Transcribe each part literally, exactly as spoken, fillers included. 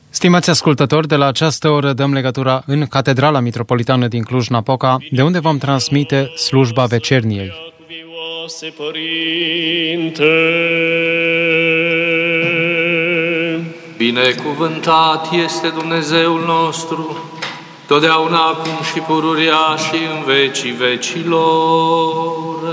Stimați ascultători, de la această oră dăm legătura în Catedrala Mitropolitană din Cluj-Napoca, de unde vom transmite slujba vecerniei. Binecuvântat este Dumnezeul nostru, totdeauna, acum și pururea și în vecii vecilor.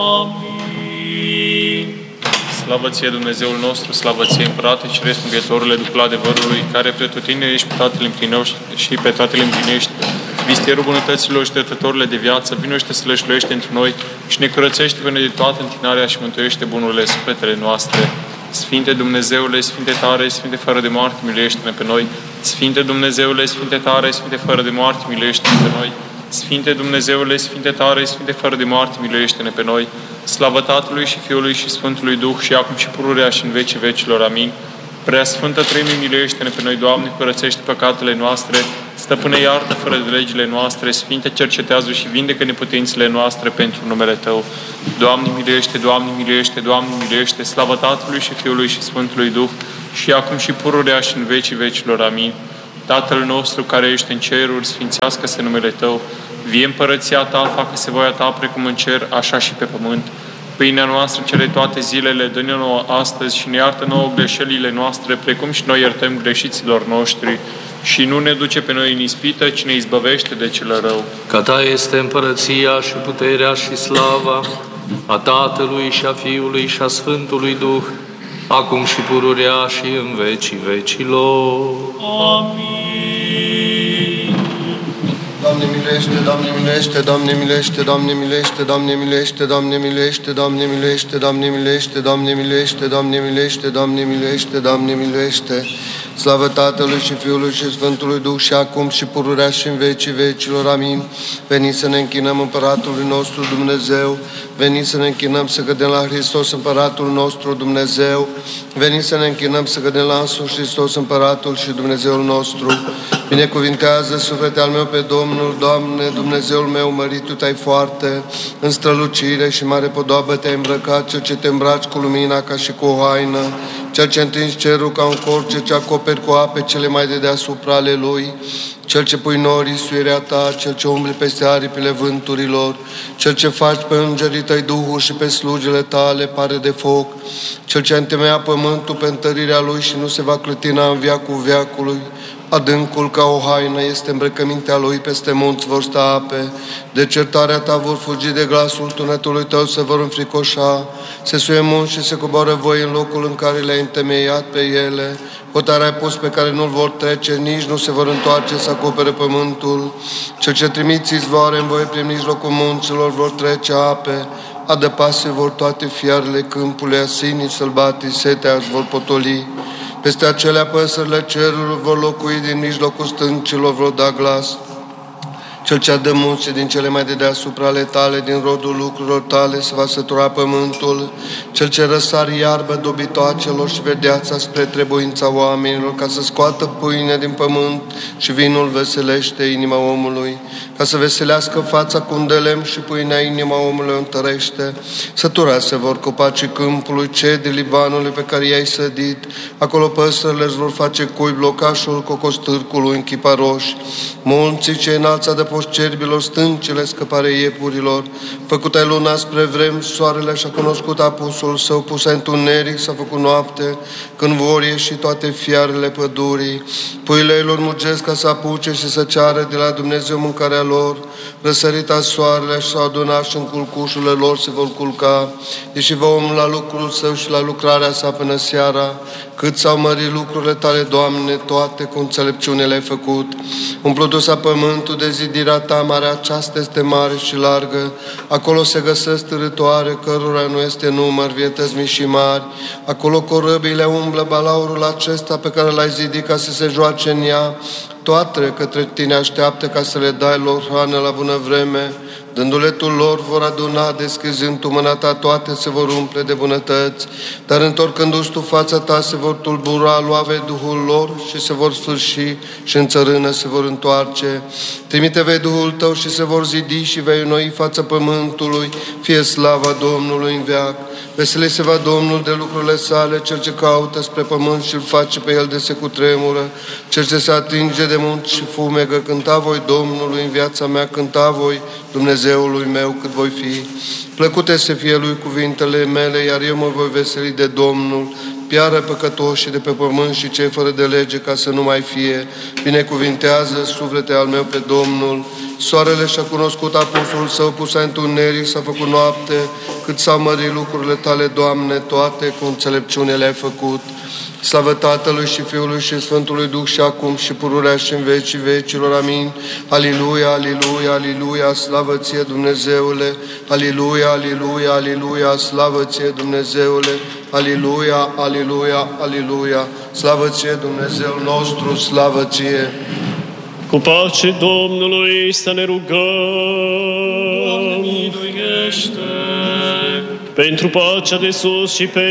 Amin. Slavă ție, Dumnezeul nostru, slavă ție, Împărate Ceresc, Mângâietorule, Duhul adevărului, care pretutindeni ești pe toate le împlinești și pe toate le împlinești, vistierul bunătăților și dătătorile de viață, vino și te slășluiește într noi și ne curățește pe noi de toată întinarea și mântuiește bunurile sufletele noastre. Sfinte Dumnezeule, Sfinte tare, Sfinte fără de moarte, miluiește-ne pe noi. Sfinte Dumnezeule, Sfinte tare, Sfinte fără de moarte, miluiește-ne pe noi. Sfinte Dumnezeule, Sfinte tare, Sfinte fără de moarte, miluiește-ne pe noi. Slavă Tatălui și Fiului și Sfântului Duh și acum și pururea și în vecii vecilor. Amin. Prea Sfântă Treime, miluiește-ne pe noi, Doamne, curățește păcatele noastre, Stăpâne, iartă fără de legile noastre, Sfinte, cercetează și vindecă neputințele noastre pentru numele Tău. Doamne, miluiește, Doamne, miluiește, Doamne, miluiește, slavă Tatălui și Fiului și Sfântului Duh și acum și pururea și în vecii vecilor. Amin. Tatăl nostru care ești în ceruri, sfințească-se numele Tău, vie împărăția Ta, facă-se voia Ta precum în cer, așa și pe pământ. Pâinea noastră cele toate zilele, dă-ne nouă astăzi și ne iartă nouă greșelile noastre, precum și noi iertăm greșiților noștri. Și nu ne duce pe noi în ispită, ci ne izbăvește de cel rău. Că Ta este împărăția și puterea și slava a Tatălui și a Fiului și a Sfântului Duh, acum și pururea și în vecii vecilor. Amin. Doamne miluiește, Doamne miluiește, Doamne miluiește, Doamne miluiește, Doamne miluiește, Doamne miluiește, Doamne miluiește, Doamne miluiește, Doamne miluiește, Doamne miluiește, Doamne miluiește, Doamne miluiește. Slavă Tatălui și Fiului și Sfântului Duh și acum și pururea și în vecii vecilor. Amin. Veniți să ne închinăm Împăratului nostru Dumnezeu, veniți să ne închinăm să cădem la Hristos Împăratul nostru Dumnezeu, veniți să ne închinăm să cădem la însuși Hristos Împăratul și Dumnezeul nostru. Binecuvintează suflete al meu pe Domnul, Doamne, Dumnezeul meu, mărit Tu Tai foarte, în strălucire și mare podoabă Te-ai îmbrăcat, Cel ce Te îmbraci cu lumina ca și cu o haină, Cel ce întinzi cerul ca un corp, Cel ce acoperi cu ape cele mai de deasupra ale Lui, Cel ce pui norii suirea Ta, Cel ce umbli peste aripile vânturilor, Cel ce faci pe îngerii Tăi Duhul și pe slugile Tale pare de foc, Cel ce întemeia pământul pe întărirea Lui și nu se va clătina în veacul veacului, adâncul ca o haină este îmbrăcămintea Lui, peste munți vor sta ape, de certarea Ta vor fugi, de glasul tunetului Tău se vor înfricoșa, se suie munți și se coboară voi în locul în care le-ai întemeiat pe ele, hotarea ai pus pe care nu-l vor trece, nici nu se vor întoarce să acopere pământul, Cel ce trimiți izvoare în voi prin mijlocul munților vor trece ape, adăpase vor toate fiarele câmpului, asinii sălbatii, setea își vor potoli. Peste acelea păsările cerului vor locui, din mijlocul stâncilor vor da glas. Cel ce adă munții din cele mai de deasupra ale Tale, din rodul lucrurilor Tale se va sătura pământul. Cel ce răsari iarbă dobitoacelor și verdeața spre trebuința oamenilor, ca să scoată pâine din pământ și vinul veselește inima omului, ca să veselească fața cu un de lemn și pâinea inima omului o întărește. Sătura se vor copacii câmpului, cedrii Libanului pe care i-ai sădit, acolo păsările își vor face cuib, locașul cocostârcului în chiparoși. Munții ce înalță de post cerbilor, stâncile scăpare iepurilor, făcut ai luna spre vrem, soarele și-a cunoscut apusul său, pus ai întuneric, s-a făcut noapte, când vor ieși toate fiarele pădurii. Puile lor mugesc ca să apuce și să ceară de la Dumnezeu mâncarea lor, răsărita soarele și s-au adunat și în culcușurile lor se vor culca, deși va omul la lucrul său și la lucrarea sa până seara, cât s-au mărit lucrurile Tale, Doamne, toate cu înțelepciune le-ai făcut. Umplutul s-a pământul de zidirea Ta, marea aceasta este mare și largă, acolo se găsesc târătoare, cărora nu este număr, vietăți mici și mari, acolo corăbile umblă, balaurul acesta pe care l-ai zidit ca să se joace în ea, toate către Tine așteaptă ca să le dai lor hrană la bună vreme, dânduletul lor vor aduna, deschizând Tu mâna Ta, toate se vor umple de bunătăți, dar întorcându-ți Tu fața Ta se vor tulbura, lua vei Duhul lor și se vor sfârși și în țărână se vor întoarce. Trimite vei Duhul Tău și se vor zidi și vei înnoi fața pământului, fie slava Domnului în veac. Vesele se va Domnul de lucrurile sale, cel ce caută spre pământ și îl face pe el de se cutremură, cel ce se atinge de munți și fumegă, cânta voi Domnului în viața mea, cânta voi Dumnezeului meu cât voi fi. Plăcute să fie lui cuvintele mele, iar eu mă voi veseli de Domnul. Piară păcătoșii de pe pământ și cei fără de lege, ca să nu mai fie. Binecuvintează suflete al meu pe Domnul. Soarele și-a cunoscut apusul său, pus a întuneric, s-a făcut noapte, cât s-au mărit lucrurile tale, Doamne, toate cu înțelepciune le-ai făcut. Slavă Tatălui și Fiului și Sfântului Duh și acum și pururea și în vecii vecilor. Amin. Aliluia, aliluia, aliluia, slavă ție Dumnezeule. Aliluia, aliluia, aliluia, slavă ție Dumnezeule. Aliluia, aliluia, aliluia, slavă ție Dumnezeul nostru, slavă ție. Cu pace Domnului să ne rugăm. Doamne, miluiește! Pentru pacea de sus și pe